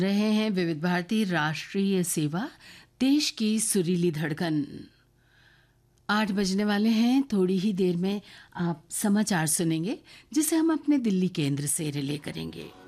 रहे हैं विविध भारती राष्ट्रीय सेवा, देश की सुरीली धड़कन। 8 बजने वाले हैं। थोड़ी ही देर में आप समाचार सुनेंगे, जिसे हम अपने दिल्ली केंद्र से रिले करेंगे।